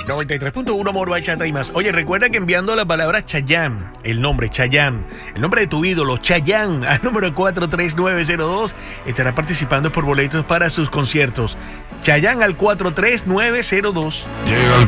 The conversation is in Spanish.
93.1 More Bachata y más. Oye, recuerda que enviando la palabra Chayanne, el nombre de tu ídolo, Chayanne, al número 43902, estará participando por boletos para sus conciertos. Chayanne al 43902. Llega el